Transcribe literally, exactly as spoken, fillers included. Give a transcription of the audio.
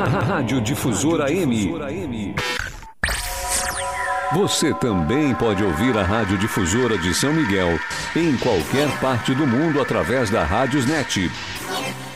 Rádio Difusora M. Você também pode ouvir a Rádio Difusora de São Miguel em qualquer parte do mundo através da Rádiosnet.